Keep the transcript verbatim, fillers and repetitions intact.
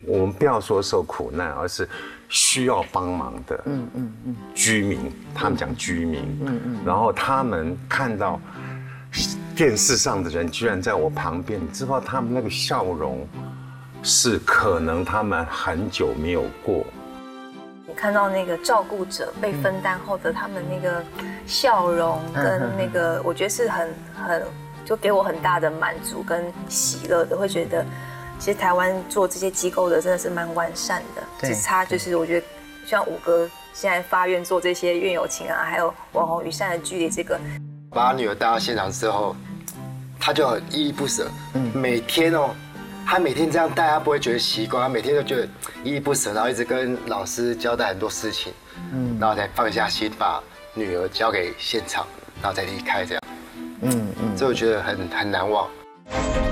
我们不要说受苦难，而是需要帮忙的嗯嗯嗯居民，他们讲居民，嗯嗯，然后他们看到电视上的人居然在我旁边，你知道他们那个笑容，是可能他们很久没有过。 你看到那个照顾者被分担后的他们那个笑容跟那个，我觉得是很很就给我很大的满足跟喜乐的，会觉得其实台湾做这些机构的真的是蛮完善的，只差就是我觉得像五哥现在发愿做这些院友情啊，还有网红与善的距离这个。 把女儿带到现场之后，他就很依依不舍，每天哦。他每天这样带，他不会觉得习惯，他每天都觉得依依不舍，然后一直跟老师交代很多事情，嗯，然后才放下心，把女儿交给现场，然后再离开这样，嗯嗯，所以我觉得很很难忘。